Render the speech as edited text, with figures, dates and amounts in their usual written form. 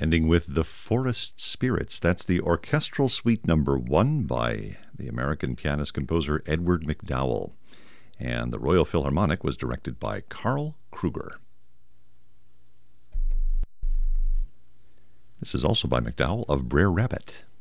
Ending with The Forest Spirits. That's the Orchestral Suite Number 1 by the American pianist-composer Edward MacDowell. And the Royal Philharmonic was directed by Carl Kruger. This is also by MacDowell of Brer Rabbit.